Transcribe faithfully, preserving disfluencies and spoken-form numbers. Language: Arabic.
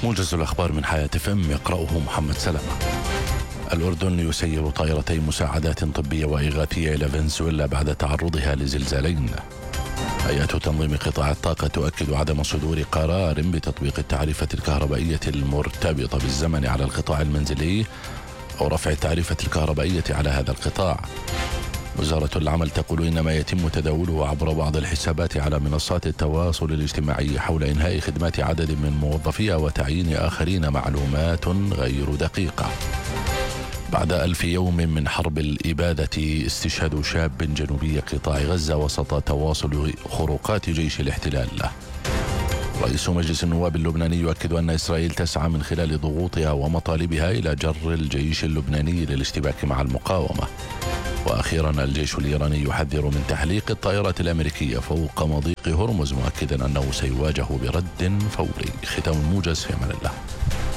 موجز الأخبار من حياة فم يقرأه محمد سلامة. الأردن يسير طائرتي مساعدات طبية وإغاثية إلى فنزويلا بعد تعرضها لزلزالين. هيئة تنظيم قطاع الطاقة تؤكد عدم صدور قرار بتطبيق التعرفة الكهربائية المرتبطة بالزمن على القطاع المنزلي أو رفع التعرفة الكهربائية على هذا القطاع. وزارة العمل تقول إن ما يتم تداوله عبر بعض الحسابات على منصات التواصل الاجتماعي حول إنهاء خدمات عدد من موظفيها وتعيين آخرين معلومات غير دقيقة. بعد ألف يوم من حرب الإبادة استشهاد شاب جنوبي قطاع غزة وسط تواصل خروقات جيش الاحتلال. رئيس مجلس النواب اللبناني يؤكد أن إسرائيل تسعى من خلال ضغوطها ومطالبها إلى جر الجيش اللبناني للاشتباك مع المقاومة. وأخيرا الجيش الإيراني يحذر من تحليق الطائرات الأمريكية فوق مضيق هرمز، مؤكدا أنه سيواجه برد فوري. ختام الموجز، في أمان الله.